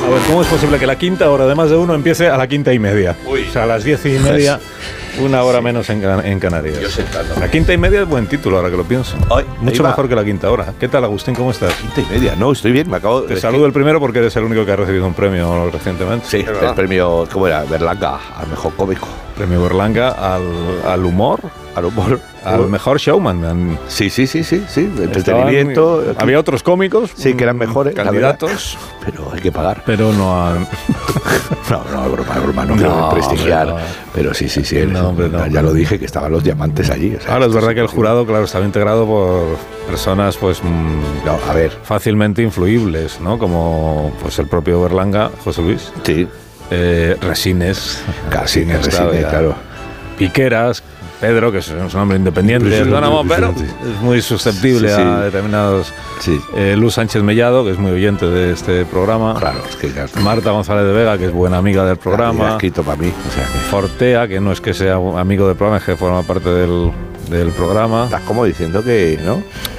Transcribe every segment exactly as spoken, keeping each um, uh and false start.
A ver, ¿cómo es posible que la quinta hora de más de uno empiece a la quinta y media? Uy. O sea, a las diez y media, una hora menos en, en Canarias. Yo sentando. La quinta y media es buen título, ahora que lo pienso. Ay, Mucho ahí va. mejor que la quinta hora. ¿Qué tal, Agustín? ¿Cómo estás? Quinta y media, no, estoy bien, me acabo de... Te saludo el primero porque eres el único que ha recibido un premio recientemente. Sí, el premio, ¿cómo era? Berlanga, al mejor cómico. Premio Berlanga al, al humor, Al humor. al mejor showman. Sí, sí, sí, sí, sí, entretenimiento. Estaban- había otros cómicos. Sí, que eran mejores, la candidatos, Pero hay que pagar. pero no han... No, no, broma, broma, no, No, quiero prestigiar. hombre, no. Pero sí, sí, sí. No, hombre, no. Ya lo dije, que estaban los diamantes allí. O sea, Ahora es esto verdad que el sí. jurado, claro, estaba integrado por personas, pues, mm, No, a ver, fácilmente influibles, ¿no? Como, pues, el propio Berlanga, José Luis, sí, eh, Resines, casi, Resines, Resines, claro, ya. claro. Piqueras, Pedro, que es un hombre independiente, Sí, sí, autónomo, sí, pero sí. es muy susceptible Sí, sí. a determinados... Sí, Eh, Luz Sánchez Mellado, que es muy oyente de este programa. claro, es que ya Marta González de Vega, que es buena amiga del ya programa. escrito para mí. O sea, que Fortea, que no es que sea un amigo del programa, es que forma parte del, del programa. estás como diciendo que, ¿no?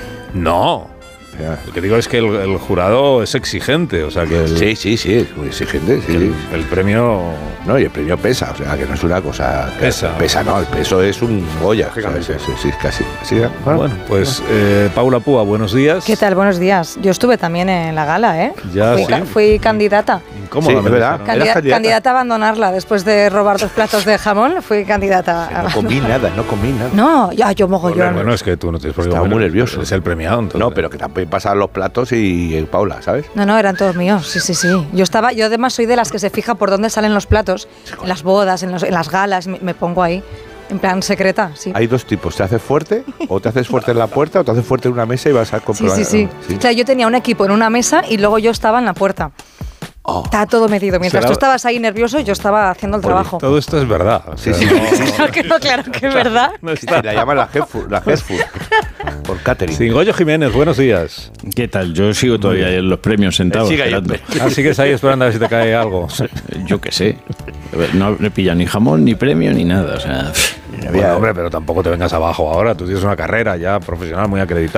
No, O sea, lo que digo es que el, el jurado es exigente, o sea que el, sí, sí, sí, es muy exigente, sí. que el, el premio... No, y el premio pesa, o sea, que no es una cosa... que Pesa. Pesa, no, el peso es un Goya. ¿sabes? Sí, sí, sí, casi. Sí, bueno, Bueno, pues eh, Paula Púa, buenos días. ¿Qué tal? Buenos días. Yo estuve también en la gala, ¿eh? Ya, fui, sí. ca- fui candidata. Incómoda, Sí, me es verdad. dijeron. Candida- Candida- candidata? candidata a abandonarla después de robar dos platos de jamón. Fui candidata. a- no comí nada, no comí nada. No, ya yo mogollón. Bueno, es que tú no tienes por qué Estaba comer, muy nervioso. Es el premiado, entonces. No, pero que también pasan los platos y, y Paula, ¿sabes? No, no, eran todos míos. Sí, sí, sí. Yo estaba, yo además soy de las que se fija por dónde salen los platos, en las bodas, en, los- en las galas, me, me pongo ahí, en plan secreta, sí. Hay dos tipos, te haces fuerte, o te haces fuerte en la puerta, o te haces fuerte en una mesa y vas a Sí, comprobar. sí, sí, O sea, yo tenía un equipo en una mesa y luego yo estaba en la puerta. Oh. Estaba todo medido. Mientras Será- tú estabas ahí nervioso, yo estaba haciendo el Oye, trabajo. Todo esto es verdad. o Sí, sea, sí, no- sí, sí. Claro que no, claro que es verdad. no Sí, está. la llaman la Hefur, la Hefur, por catering. Sí, Goyo Jiménez, buenos días. ¿Qué tal? Yo sigo todavía en los premios sentado Siga ahí, esperando. hombre. Ah, sigues ahí esperando a ver si te cae algo. Yo qué sé. A ver, no le pilla ni jamón, ni premio, ni nada. O sea, Bueno, hombre, pero tampoco te vengas abajo ahora. Tú tienes una carrera ya profesional muy acreditada.